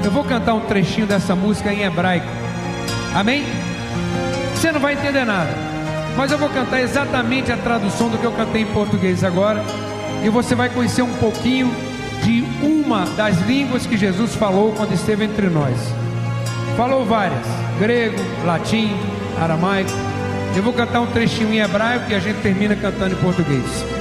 Eu vou cantar um trechinho dessa música em hebraico. Amém? Você não vai entender nada, mas eu vou cantar exatamente a tradução do que eu cantei em português agora. E você vai conhecer um pouquinho de uma das línguas que Jesus falou quando esteve entre nós. Falou várias: grego, latim, aramaico. Eu vou cantar um trechinho em hebraico e a gente termina cantando em português.